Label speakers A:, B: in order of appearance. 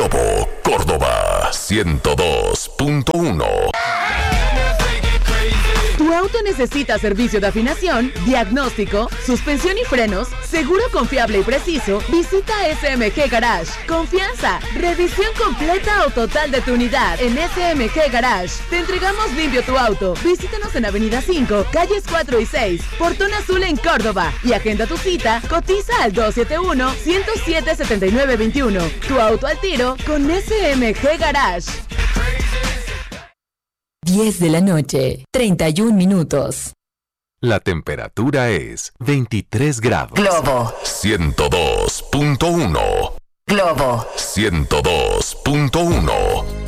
A: Globo, Córdoba, 102.1.
B: Tu auto necesita servicio de afinación, diagnóstico, suspensión y frenos, seguro confiable y preciso. Visita SMG Garage. Confianza, revisión completa o total de tu unidad en SMG Garage. Te entregamos limpio tu auto. Visítanos en Avenida 5, calles 4 y 6, Portón Azul en Córdoba. Y agenda tu cita, cotiza al 271-107-7921. Tu auto al tiro con SMG Garage.
C: 10 de la noche, 31 minutos.
A: La temperatura es 23 grados.
D: Globo
A: 102.1.
D: Globo
A: 102.1.